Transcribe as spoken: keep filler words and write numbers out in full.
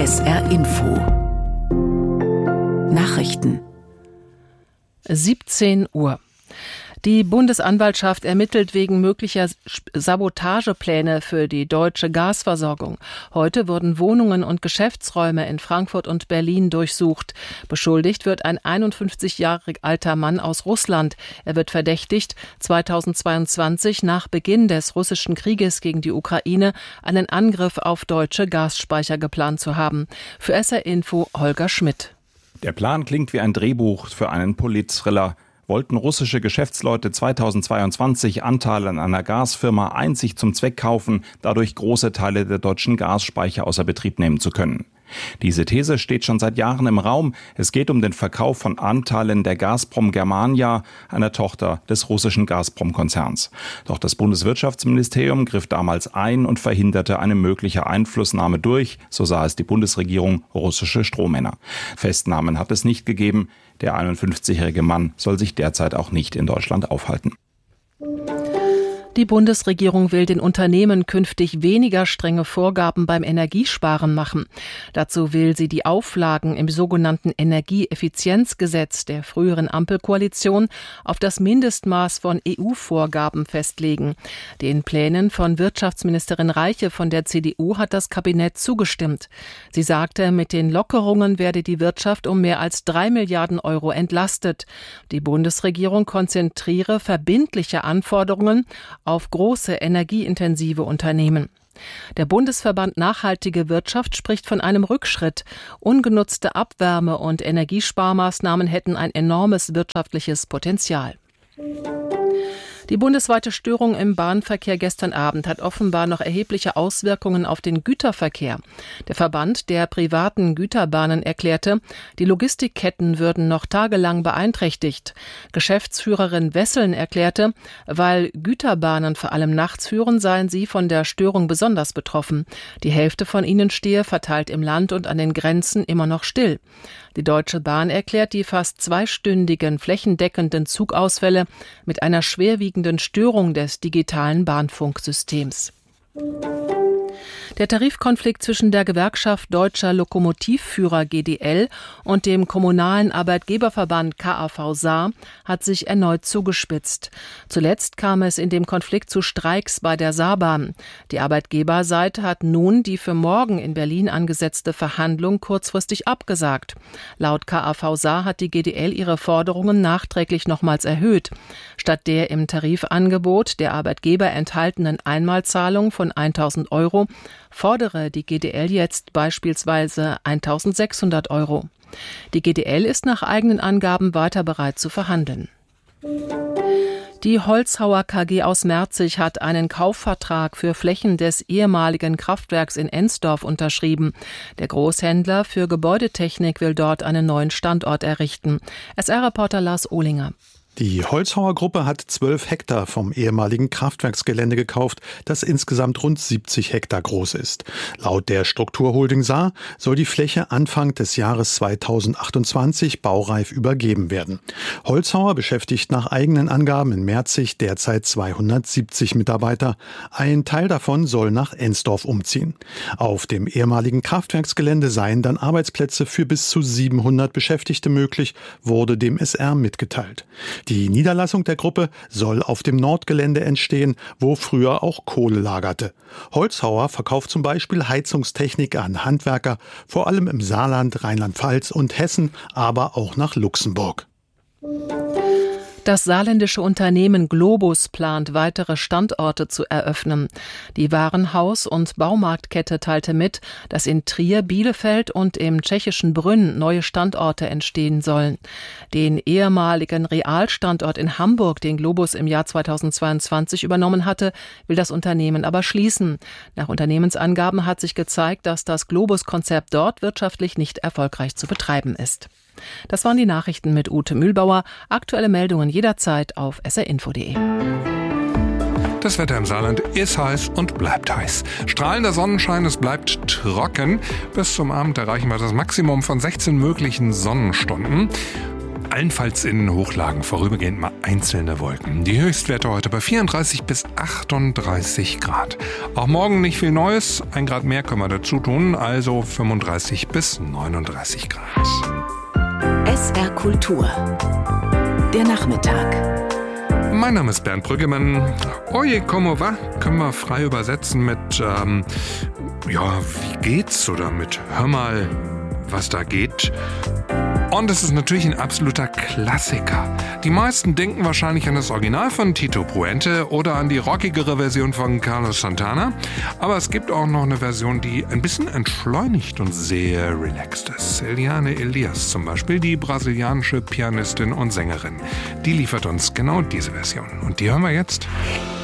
S R Info Nachrichten siebzehn Uhr. Die Bundesanwaltschaft ermittelt wegen möglicher Sabotagepläne für die deutsche Gasversorgung. Heute wurden Wohnungen und Geschäftsräume in Frankfurt und Berlin durchsucht. Beschuldigt wird ein einundfünfzig Jahre alter Mann aus Russland. Er wird verdächtigt, zweitausendzweiundzwanzig nach Beginn des russischen Krieges gegen die Ukraine einen Angriff auf deutsche Gasspeicher geplant zu haben. Für S R Info Holger Schmidt. Der Plan klingt wie ein Drehbuch für einen Polit-Thriller. Wollten russische Geschäftsleute zweitausendzweiundzwanzig Anteile an einer Gasfirma einzig zum Zweck kaufen, dadurch große Teile der deutschen Gasspeicher außer Betrieb nehmen zu können. Diese These steht schon seit Jahren im Raum. Es geht um den Verkauf von Anteilen der Gazprom Germania, einer Tochter des russischen Gazprom-Konzerns. Doch das Bundeswirtschaftsministerium griff damals ein und verhinderte eine mögliche Einflussnahme durch, so sah es die Bundesregierung, russische Strohmänner. Festnahmen hat es nicht gegeben. Der einundfünfzigjährige Mann soll sich derzeit auch nicht in Deutschland aufhalten. Die Bundesregierung will den Unternehmen künftig weniger strenge Vorgaben beim Energiesparen machen. Dazu will sie die Auflagen im sogenannten Energieeffizienzgesetz der früheren Ampelkoalition auf das Mindestmaß von E U-Vorgaben festlegen. Den Plänen von Wirtschaftsministerin Reiche von der C D U hat das Kabinett zugestimmt. Sie sagte, mit den Lockerungen werde die Wirtschaft um mehr als drei Milliarden Euro entlastet. Die Bundesregierung konzentriere verbindliche Anforderungen auf große energieintensive Unternehmen. Der Bundesverband Nachhaltige Wirtschaft spricht von einem Rückschritt. Ungenutzte Abwärme- und Energiesparmaßnahmen hätten ein enormes wirtschaftliches Potenzial. Die bundesweite Störung im Bahnverkehr gestern Abend hat offenbar noch erhebliche Auswirkungen auf den Güterverkehr. Der Verband der privaten Güterbahnen erklärte, die Logistikketten würden noch tagelang beeinträchtigt. Geschäftsführerin Wesseln erklärte, weil Güterbahnen vor allem nachts führen, seien sie von der Störung besonders betroffen. Die Hälfte von ihnen stehe verteilt im Land und an den Grenzen immer noch still. Die Deutsche Bahn erklärt die fast zweistündigen flächendeckenden Zugausfälle mit einer schwerwiegenden Störung des digitalen Bahnfunksystems. Der Tarifkonflikt zwischen der Gewerkschaft Deutscher Lokomotivführer G D L und dem kommunalen Arbeitgeberverband K A V Saar hat sich erneut zugespitzt. Zuletzt kam es in dem Konflikt zu Streiks bei der Saarbahn. Die Arbeitgeberseite hat nun die für morgen in Berlin angesetzte Verhandlung kurzfristig abgesagt. Laut K A V Saar hat die G D L ihre Forderungen nachträglich nochmals erhöht. Statt der im Tarifangebot der Arbeitgeber enthaltenen Einmalzahlung von eintausend Euro fordere die G D L jetzt beispielsweise eintausendsechshundert Euro. Die G D L ist nach eigenen Angaben weiter bereit zu verhandeln. Die Holzhauer K G aus Merzig hat einen Kaufvertrag für Flächen des ehemaligen Kraftwerks in Ensdorf unterschrieben. Der Großhändler für Gebäudetechnik will dort einen neuen Standort errichten. S R-Reporter Lars Ohlinger. Die Holzhauer Gruppe hat zwölf Hektar vom ehemaligen Kraftwerksgelände gekauft, das insgesamt rund siebzig Hektar groß ist. Laut der Strukturholding Saar soll die Fläche Anfang des Jahres zweitausendachtundzwanzig baureif übergeben werden. Holzhauer beschäftigt nach eigenen Angaben in Merzig derzeit zweihundertsiebzig Mitarbeiter. Ein Teil davon soll nach Ensdorf umziehen. Auf dem ehemaligen Kraftwerksgelände seien dann Arbeitsplätze für bis zu siebenhundert Beschäftigte möglich, wurde dem S R mitgeteilt. Die Niederlassung der Gruppe soll auf dem Nordgelände entstehen, wo früher auch Kohle lagerte. Holzhauer verkauft zum Beispiel Heizungstechnik an Handwerker, vor allem im Saarland, Rheinland-Pfalz und Hessen, aber auch nach Luxemburg. Das saarländische Unternehmen Globus plant, weitere Standorte zu eröffnen. Die Warenhaus- und Baumarktkette teilte mit, dass in Trier, Bielefeld und im tschechischen Brünn neue Standorte entstehen sollen. Den ehemaligen Realstandort in Hamburg, den Globus im Jahr zweitausendzweiundzwanzig übernommen hatte, will das Unternehmen aber schließen. Nach Unternehmensangaben hat sich gezeigt, dass das Globus-Konzept dort wirtschaftlich nicht erfolgreich zu betreiben ist. Das waren die Nachrichten mit Ute Mühlbauer. Aktuelle Meldungen jederzeit auf s r info punkt d e. Das Wetter im Saarland ist heiß und bleibt heiß. Strahlender Sonnenschein, es bleibt trocken. Bis zum Abend erreichen wir das Maximum von sechzehn möglichen Sonnenstunden. Allenfalls in den Hochlagen vorübergehend mal einzelne Wolken. Die Höchstwerte heute bei vierunddreißig bis achtunddreißig Grad. Auch morgen nicht viel Neues. Ein Grad mehr können wir dazu tun, also fünfunddreißig bis neununddreißig Grad. S R Kultur. Der Nachmittag. Mein Name ist Bernd Brüggemann. Oye, como va? Können wir frei übersetzen mit, ähm, ja, wie geht's? Oder mit, hör mal, was da geht. Und es ist natürlich ein absoluter Klassiker. Die meisten denken wahrscheinlich an das Original von Tito Puente oder an die rockigere Version von Carlos Santana. Aber es gibt auch noch eine Version, die ein bisschen entschleunigt und sehr relaxed ist. Eliane Elias zum Beispiel, die brasilianische Pianistin und Sängerin. Die liefert uns genau diese Version. Und die hören wir jetzt.